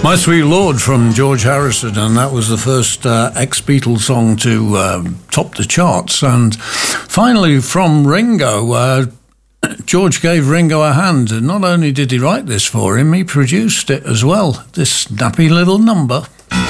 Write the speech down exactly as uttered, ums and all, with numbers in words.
My Sweet Lord from George Harrison, and that was the first uh, ex-Beatles song to uh, top the charts. And finally from Ringo, uh, George gave Ringo a hand, and not only did he write this for him, he produced it as well, this snappy little number.